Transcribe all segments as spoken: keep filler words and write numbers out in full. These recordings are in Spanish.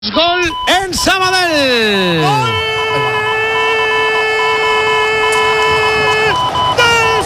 Gol en Sabadell. ¡Gol del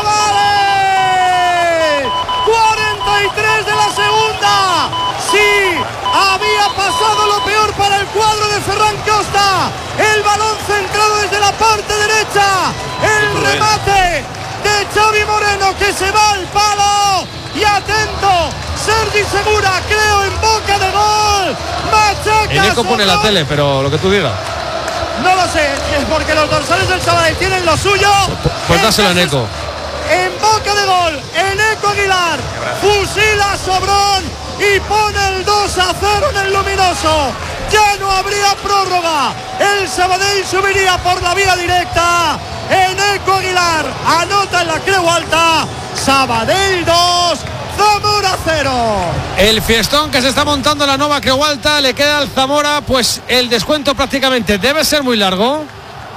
Sabadell! cuarenta y tres de la segunda. Sí, había pasado lo peor para el cuadro de Ferran Costa. El balón centrado desde la parte derecha. El remate de Xavi Moreno que se va al palo. Y atento, Sergi Segura, creo, en boca de gol. Machaca. Eneco pone la tele, pero lo que tú digas. No lo sé, es porque los dorsales del Sabadell tienen lo suyo. Pues dáselo a Eneco. En boca de gol, Eneco Aguilar fusila a Sobrón y pone el dos a cero en el luminoso. Ya no habría prórroga. El Sabadell subiría por la vía directa. Eneco Aguilar anota en la Creu Alta. Sabadell dos, Zamora cero. El fiestón que se está montando en la nueva Creu Alta. Le queda al Zamora pues el descuento prácticamente debe ser muy largo.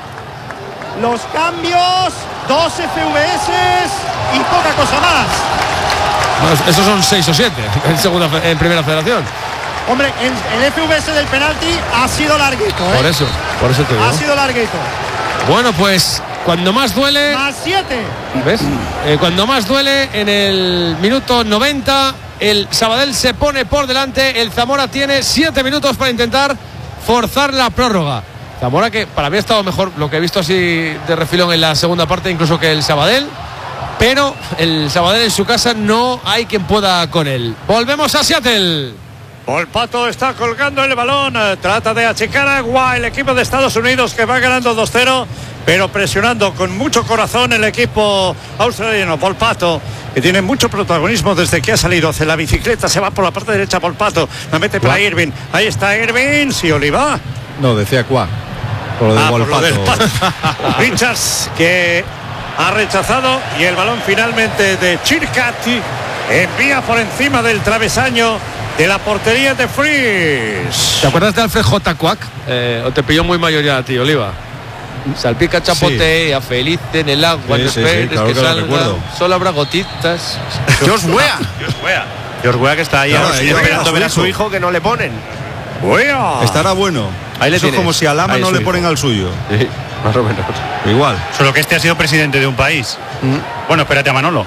Los cambios, dos F V S y poca cosa más. No, esos son seis o siete en, segunda, en primera federación. Hombre, el, el F V S del penalti ha sido larguito, ¿eh? Por eso, por eso te digo. Ha sido larguito. Bueno, pues cuando más duele. Más siete. ¿Ves? Eh, cuando más duele, en el minuto noventa, el Sabadell se pone por delante. El Zamora tiene siete minutos para intentar forzar la prórroga. Zamora que para mí ha estado mejor, lo que he visto así de refilón en la segunda parte, incluso que el Sabadell. Pero el Sabadell en su casa no hay quien pueda con él. Volvemos a Seattle. Volpato está colgando el balón, trata de achicar agua el equipo de Estados Unidos que va ganando dos cero, pero presionando con mucho corazón el equipo australiano. Volpato, que tiene mucho protagonismo desde que ha salido hacia la bicicleta, se va por la parte derecha. Volpato, la mete para Irving, ahí está Irving, sí, Oliva. No, decía Cuá, por lo de ah, Volpato. Por lo del pato. Richards, que ha rechazado, y el balón finalmente de Chircati envía por encima del travesaño de la portería de Fries. ¿Te acuerdas de Alfred J. Quack? Eh, ¿O te pilló muy mayor ya a ti, Oliva? Salpica, chapotea, sí. Feliz en el agua, sí, no sí, esperes sí, claro que, que salga, solo habrá gotitas. George Weah. George Weah. George Weah que está ahí Claro, esperando ver a su hijo. hijo que no le ponen. Weah. Estará bueno. Ahí le Eso es tienes. como si a Lama Ahí no le su ponen hijo. al suyo. Sí, más o menos. Igual. Solo que este ha sido presidente de un país. Mm. Bueno, espérate a Manolo.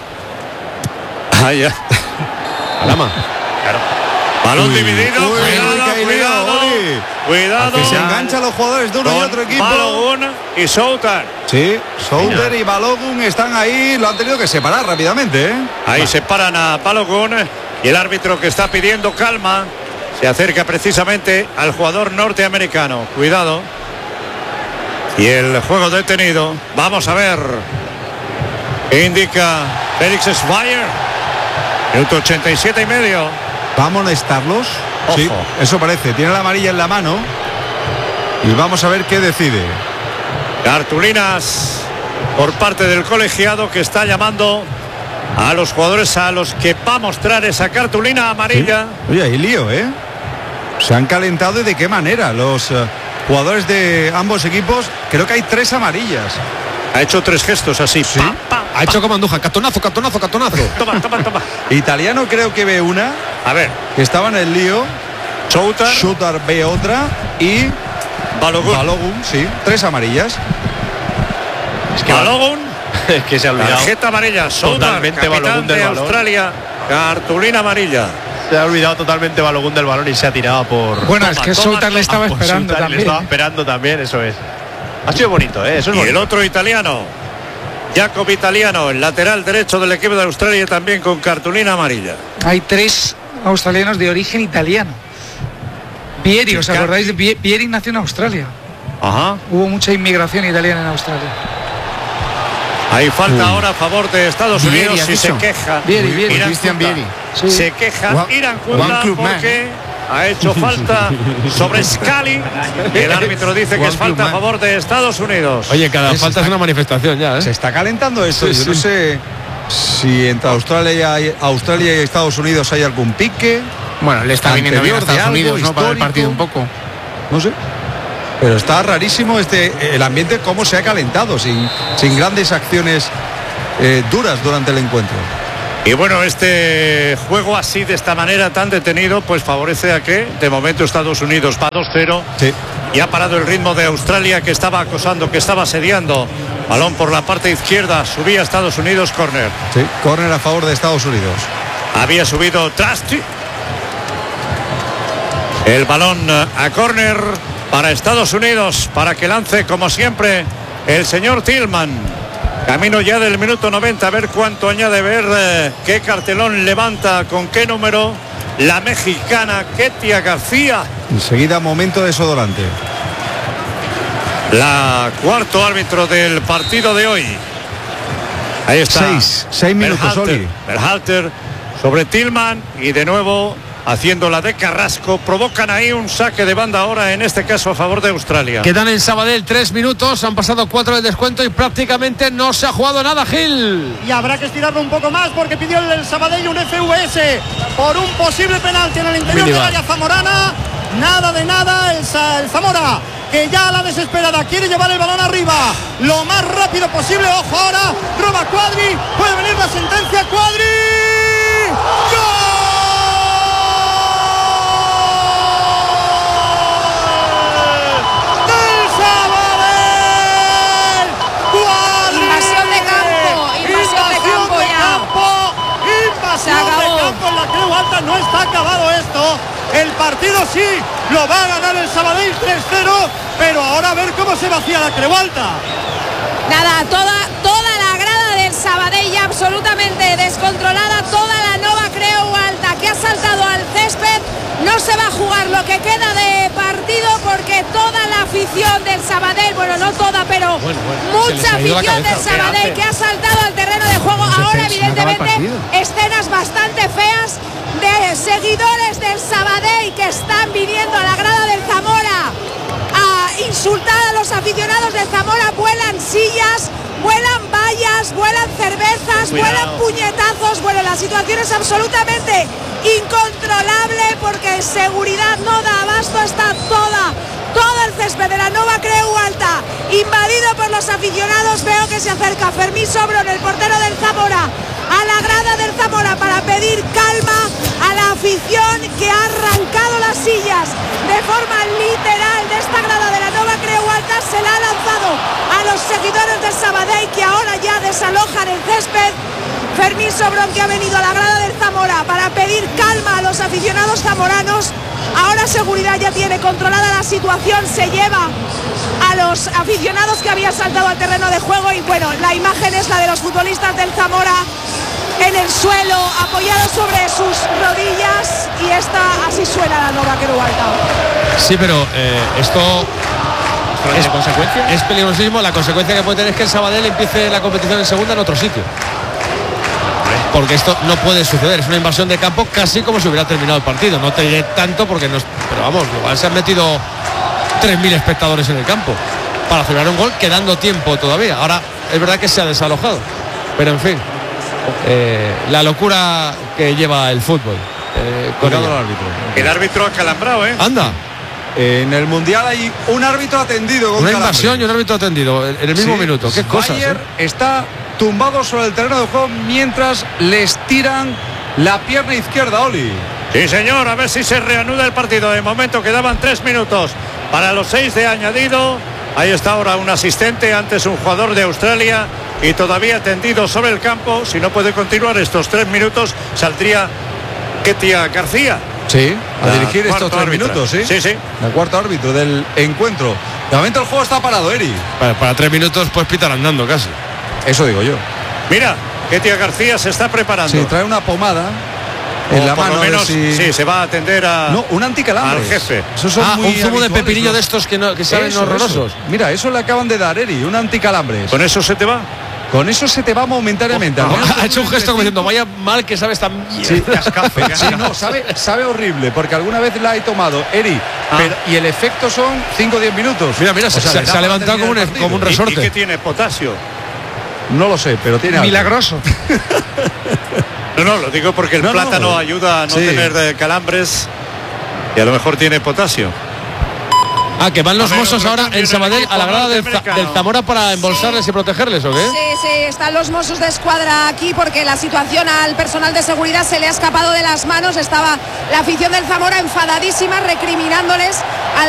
Ah, ya. Alama. Claro. Balón Uy, dividido, uy, cuidado, uy, que hay lío, cuidado, Oli. cuidado. Que se enganchan los jugadores de uno y Con otro equipo. Balogun y Soutar. Sí, Souter y Balogun están ahí. Lo han tenido que separar rápidamente, ¿eh? Ahí separan a Balogun y el árbitro, que está pidiendo calma, se acerca precisamente al jugador norteamericano. Cuidado. Y el juego detenido. Vamos a ver. Indica Félix Schweier. Minuto ochenta y siete y medio. ¿Va a amonestarlos? Ojo. Sí, eso parece. Tiene la amarilla en la mano. Y vamos a ver qué decide. Cartulinas por parte del colegiado, que está llamando a los jugadores a los que va a mostrar esa cartulina amarilla. Sí. Oye, hay lío, ¿eh? Se han calentado, y de qué manera. Los uh, jugadores de ambos equipos, creo que hay tres amarillas. Ha hecho tres gestos así. Sí. Pa, pa, Ha hecho como Andújar, catonazo, catonazo, catonazo. toma, toma, toma. Italiano creo que ve una, A ver, que estaba en el lío. Soutar, Shooter ve otra. Y Balogun. Balogun, sí, tres amarillas. Es que Balogun, es que se ha olvidado. tarjeta amarilla. Soutar, Totalmente capitán Balogun del de balón. Australia, cartulina amarilla. Se ha olvidado totalmente Balogun del balón y se ha tirado por. Bueno, Toma, es que toma, Soutar le estaba por esperando Soutar, le también. estaba esperando también, eso es. Ha sido bonito, ¿eh? Eso es Y el bonito. otro italiano, Jacob Italiano, el lateral derecho del equipo de Australia, también con cartulina amarilla. Hay tres australianos de origen italiano. Vieri, ¿os Chicati. acordáis de Vie- Vieri? Nació en Australia. Ajá. Hubo mucha inmigración italiana en Australia. Hay falta ahora a favor de Estados Vieri, Unidos ¿has y se dicho? queja. Vieri, Vieri. Irán Christian Kunda. Vieri. Sí. Se queja One- Irán One Kunda Club Man. porque ha hecho falta sobre Scali. El árbitro dice que One es falta Club a Man. favor de Estados Unidos. Oye, cada Se falta está- es una manifestación ya, ¿eh? Se está calentando esto. Sí, Yo no sí. sé si entre Australia y, Australia y Estados Unidos hay algún pique. Bueno, le está viniendo bien a Anterior de Estados algo Unidos, ¿no? Para el histórico. partido un poco. No sé. Pero está rarísimo este el ambiente, cómo se ha calentado, sin, sin grandes acciones eh, duras durante el encuentro. Y bueno, este juego así, de esta manera tan detenido, pues favorece a que de momento Estados Unidos va dos cero. Sí. Y ha parado el ritmo de Australia, que estaba acosando, que estaba asediando. Balón por la parte izquierda, subía Estados Unidos, córner. Sí, córner a favor de Estados Unidos. Había subido Trusty. El balón a córner para Estados Unidos, para que lance como siempre el señor Tillman. Camino ya del minuto noventa, a ver cuánto añade, ver eh, qué cartelón levanta, con qué número la mexicana Ketia García. Enseguida momento desodorante. La cuarto árbitro del partido de hoy. Ahí está. Seis, seis minutos, Oli. Berhalter sobre Tillman y de nuevo haciendo la de Carrasco. Provocan ahí un saque de banda ahora, en este caso a favor de Australia. Quedan en Sabadell tres minutos, han pasado cuatro de descuento y prácticamente no se ha jugado nada, Gil. Y habrá que estirarlo un poco más porque pidió el Sabadell un F V S por un posible penalti en el interior del área zamorana. Nada de nada, el, el Zamora, que ya a la desesperada quiere llevar el balón arriba lo más rápido posible. Ojo ahora, roba Cuadri, puede venir la sentencia. Cuadri, ¡gol! Se acabó. De campo en la Creu Alta, no está acabado esto. El partido sí lo va a ganar el Sabadell tres cero, pero ahora a ver cómo se vacía la Creu Alta. Nada, toda, toda la grada del Sabadell ya absolutamente descontrolada, toda la Nova Creu Alta que ha saltado al césped. No se va a jugar lo que queda de partido porque toda la afición del Sabadell, bueno, no toda, pero bueno, bueno, mucha afición del Sabadell que ha saltado al terreno de juego. Se Ahora, se evidentemente, escenas bastante feas de seguidores del Sabadell que están viniendo a la grada del Zamora a insultar a los aficionados del Zamora. Vuelan sillas, vuelan vallas, vuelan cervezas, Cuidado. vuelan puñetazos. Bueno, la situación es absolutamente incontrolable porque seguridad no da abasto. Está toda todo el césped de la Nova Creu Alta invadido por los aficionados. Veo que se acerca Fermín Sobrón, el portero del Zamora, a la grada del Zamora para pedir calma a la afición que ha arrancado las sillas de forma literal de esta grada de la Nova Creu Alta. Se la ha lanzado a los seguidores del Sabadell, que ahora ya desalojan el césped. Fermín Sobrón, que ha venido a la grada del Zamora para pedir calma a los aficionados zamoranos. Ahora seguridad ya tiene controlada la situación, se lleva a los aficionados que habían saltado al terreno de juego. Y bueno, la imagen es la de los futbolistas del Zamora en el suelo, apoyados sobre sus rodillas, y esta así suena la Nova Creu Alta. Sí, pero eh, esto es, consecuencia? es peligrosísimo. La consecuencia que puede tener es que el Sabadell empiece la competición en segunda en otro sitio. Porque esto no puede suceder, es una invasión de campo casi como si hubiera terminado el partido. No te diré tanto porque no, pero vamos, igual se han metido tres mil espectadores en el campo para celebrar un gol quedando tiempo todavía. Ahora es verdad que se ha desalojado, pero en fin, eh, la locura que lleva el fútbol. Eh, con Cuidado ella. al árbitro. El árbitro acalambrado, ¿eh? Anda, En el Mundial hay un árbitro atendido con una calambre. invasión y un árbitro atendido en el mismo Sí, minuto. Qué cosas. Bayer ¿eh? está tumbado sobre el terreno de juego mientras les tiran la pierna izquierda, Oli. Sí, señor, a ver si se reanuda el partido. De momento quedaban tres minutos para los seis de añadido. Ahí está ahora un asistente, antes un jugador de Australia, y todavía tendido sobre el campo. Si no puede continuar estos tres minutos, saldría Ketia García. Sí, a La dirigir estos cuarto tres árbitra. minutos, ¿sí? Sí, sí. El cuarto árbitro del encuentro. De momento el juego está parado, Eri. Para, para tres minutos pues pitar andando casi. Eso digo yo. Mira, Ketia García se está preparando. Sí, trae una pomada O en la por mano. lo a ver menos, si- sí, se va a atender a... No, un anticalambre. al jefe. Esos son Ah, muy un zumo de habituales, pepinillo ¿no? de estos que, no, que saben Eso, horrorosos. eso. Mira, eso le acaban de dar, Eri, un anticalambres. ¿Con eso se te va? Con eso se te va momentáneamente. Al menos Ha hecho un gesto como diciendo, vaya mal que sabes tan Sí, Cascafe, sí, no, sabe, sabe horrible, porque alguna vez la he tomado, Eri, Ah. pero- y el efecto son cinco o diez minutos. Mira, mira, O se, sea, se- le se da ha para levantado como un, terminar el como un partido. ¿Y, y resorte. qué tiene? ¿Potasio? No lo sé, pero tiene algo. Milagroso. No, no, lo digo porque el No, no, plátano no. ayuda a no Sí. tener eh, calambres, y a lo mejor tiene potasio. Ah, que van los A ver, Mossos otro ahora cambio en en el Sabadell equipo a la grada del, norteamericano. del Zamora para embolsarles y protegerles, ¿o qué? Sí, sí, están los Mossos de Escuadra aquí porque la situación al personal de seguridad se le ha escapado de las manos. Estaba la afición del Zamora enfadadísima, recriminándoles